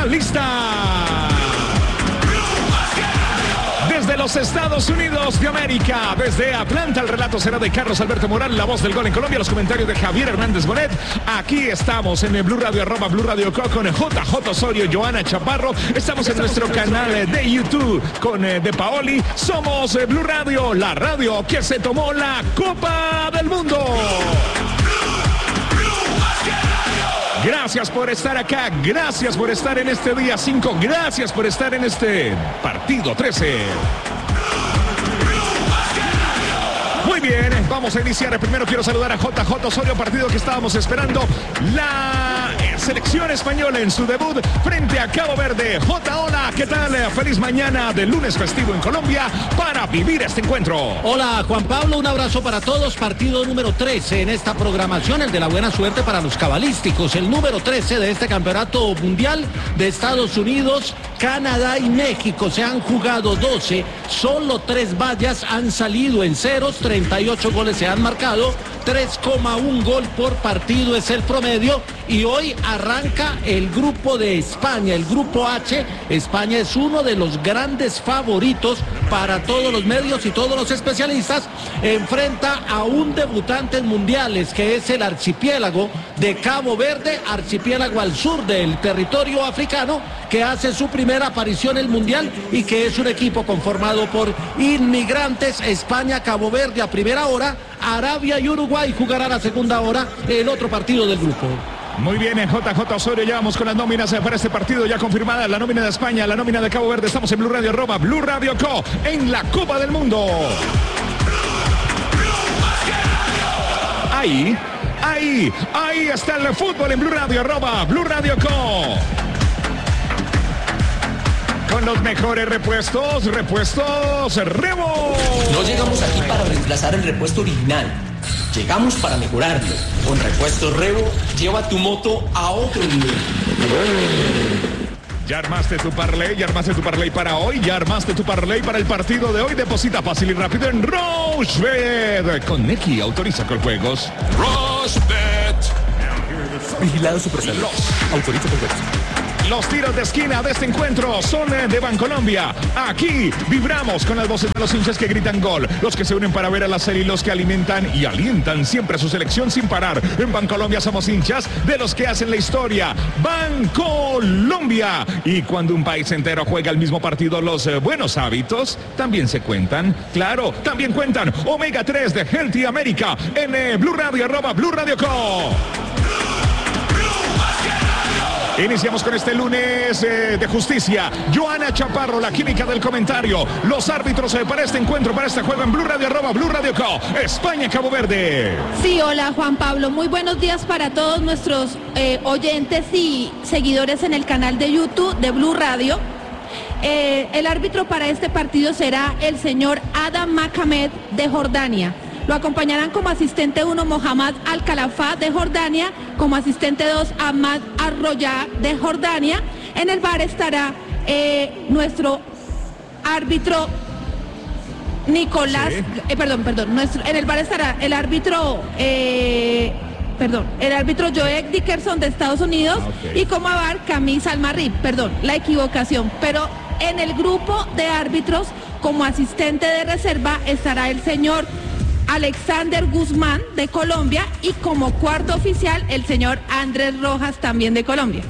lista. Desde los Estados Unidos de América, desde Atlanta, el relato será de Carlos Alberto Morán, la voz del gol en Colombia, los comentarios de Javier Hernández Bonet. Aquí estamos en el Blue Radio, @Blue Radio Co, con JJ Osorio, Joana Chaparro. Estamos en nuestro canal de YouTube con De Paoli. Somos Blue Radio, la radio que se tomó la Copa del Mundo. Gracias por estar acá, gracias por estar en este día 5, gracias por estar en este partido 13. Muy bien, vamos a iniciar. Primero quiero saludar a JJ Osorio, partido que estábamos esperando. La selección española en su debut frente a Cabo Verde. Hola, ¿qué tal? Feliz mañana de lunes festivo en Colombia para vivir este encuentro. Hola, Juan Pablo, un abrazo para todos. Partido número 13 en esta programación, el de la buena suerte para los cabalísticos. El número 13 de este campeonato mundial de Estados Unidos, Canadá y México. Se han jugado 12, solo 3 vallas han salido en ceros, 38 goles se han marcado, 3,1 gol por partido es el promedio. Y hoy arranca el grupo de España, el grupo H. España es uno de los grandes favoritos para todos los medios y todos los especialistas. Enfrenta a un debutante en mundiales que es el archipiélago de Cabo Verde, archipiélago al sur del territorio africano, que hace su primera aparición en el mundial y que es un equipo conformado por inmigrantes. España, Cabo Verde a primera hora, Arabia y Uruguay jugará la segunda hora el otro partido del grupo. Muy bien, en JJ Osorio, ya vamos con las nóminas para este partido ya confirmadas. La nómina de España, la nómina de Cabo Verde. Estamos en Blue Radio, @Blue Radio Co, en la Copa del Mundo. Ahí está el fútbol en Blue Radio, @Blue Radio Co. Con los mejores repuestos, Rebo. No llegamos aquí para reemplazar el repuesto original. Llegamos para mejorarlo. Con Repuestos Rebo, lleva tu moto a otro nivel. Ya armaste tu parlay para hoy, ya armaste tu parlay para el partido de hoy. Deposita fácil y rápido en Rochebet. Con Neki, autoriza con juegos. Rochebet. Vigilado Supersalud. Autoriza con juegos. Los tiros de esquina de este encuentro son de Bancolombia. Aquí vibramos con las voces de los hinchas que gritan gol, los que se unen para ver a la serie y los que alimentan y alientan siempre a su selección sin parar. En Bancolombia somos hinchas de los que hacen la historia. Bancolombia. Y cuando un país entero juega el mismo partido, los buenos hábitos también se cuentan. Claro, también cuentan. Omega 3 de Healthy America en Blue Radio, @Blue Radio Co. Iniciamos con este lunes de justicia. Joana Chaparro, la química del comentario. Los árbitros para este encuentro, para este juego en Blue Radio, @Blue Radio Co. España, Cabo Verde. Sí, hola Juan Pablo. Muy buenos días para todos nuestros oyentes y seguidores en el canal de YouTube de Blue Radio. El árbitro para este partido será el señor Adam Makamed de Jordania. Lo acompañarán como asistente 1 Mohammad Al-Khalifa de Jordania, como asistente 2 Ahmad Arroya de Jordania. En el bar estará nuestro árbitro Nicolás, sí. En el bar estará el árbitro Joe Dickerson de Estados Unidos, y como bar Camis Almarri, la equivocación. Pero en el grupo de árbitros como asistente de reserva estará el señor Alexander Guzmán de Colombia, y como cuarto oficial el señor Andrés Rojas, también de Colombia.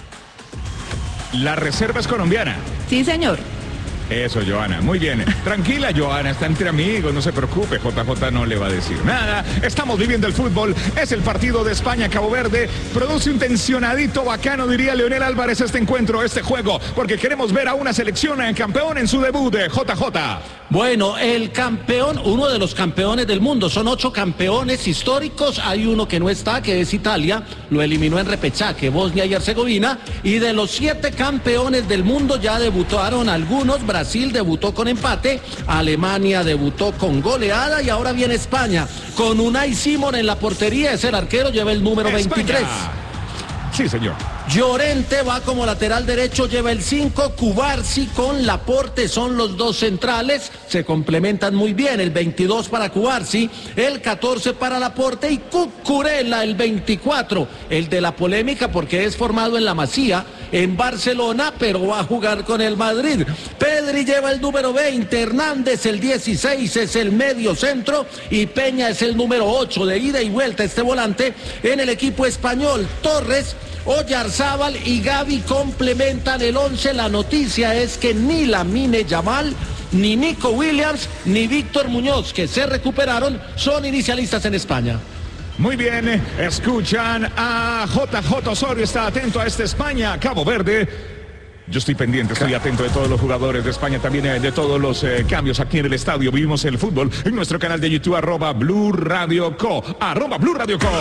La reserva es colombiana. Sí, señor. Eso, Joana, muy bien. Tranquila, Joana, está entre amigos, no se preocupe, JJ no le va a decir nada. Estamos viviendo el fútbol, es el partido de España-Cabo Verde. Produce un tensionadito bacano, diría Leonel Álvarez, este encuentro, este juego, porque queremos ver a una selección campeón en su debut de JJ. Bueno, el campeón, uno de los campeones del mundo, son 8 campeones históricos, hay uno que no está, que es Italia, lo eliminó en repechaje, Bosnia y Herzegovina, y de los 7 campeones del mundo ya debutaron algunos. Brasil debutó con empate, Alemania debutó con goleada, y ahora viene España con Unai Simón en la portería, es el arquero, lleva el número 23. Sí, señor. Llorente va como lateral derecho, lleva el 5, Cubarsi con Laporte son los dos centrales, se complementan muy bien, el 22 para Cubarsi, el 14 para Laporte y Cucurella el 24, el de la polémica porque es formado en la Masía, en Barcelona, pero va a jugar con el Madrid. Pedri lleva el número 20, Hernández el 16 es el medio centro y Peña es el número 8 de ida y vuelta este volante en el equipo español. Torres, Oyarzábal y Gavi complementan el 11. La noticia es que ni Lamine Yamal, ni Nico Williams, ni Víctor Muñoz, que se recuperaron, son inicialistas en España. Muy bien, escuchan a JJ Osorio, está atento a esta España, Cabo Verde. Yo estoy pendiente, estoy atento de todos los jugadores de España, también de todos los cambios aquí en el estadio. Vivimos el fútbol en nuestro canal de YouTube, @Blue Radio Co. @Blue Radio Co.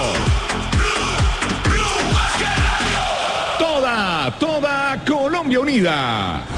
Toda Colombia unida.